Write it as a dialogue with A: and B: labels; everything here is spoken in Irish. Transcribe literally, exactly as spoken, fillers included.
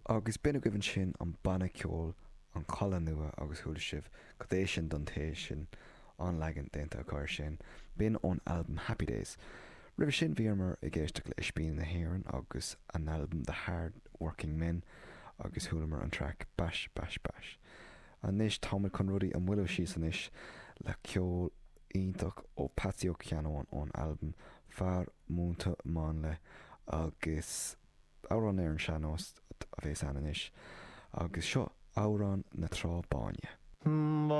A: Agus bina gohann sin an banna ceol an chola nua agus thuúla sibh go dé sin don tééis sin an legan déanta a chuir sin bin ón albumm Happy Days. Ribh sin bhíarmar i ggéiste le Ispín na hÉireann agus an albumm The Hard Working Men agus thuúlamar an track Bash Bash Bash. An níos táid chun rudaí an bhfuilh síos an isis le ceol iontach ó Patio Ceanón ón albumm Fear Múnta Máin Le agus árán ar an seanós a bhés an isis agus seo árán na Trá Báine.